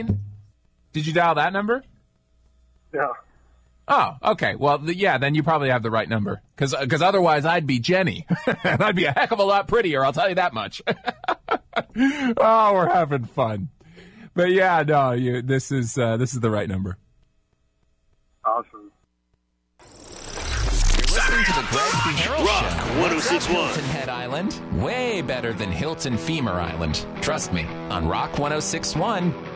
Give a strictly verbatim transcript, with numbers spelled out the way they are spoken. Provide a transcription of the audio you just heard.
nine? Did you dial that number? Yeah. Oh, okay. Well, the, yeah, then you probably have the right number. Because otherwise I'd be Jenny. And I'd be a heck of a lot prettier, I'll tell you that much. Oh, we're having fun. But yeah, no, you, this is uh, this is the right number. Awesome. You're listening to the Greg B. Harrell Rock Show. one oh six point one. Hilton Head Island. Way better than Hilton Femur Island. Trust me, on Rock one oh six point one.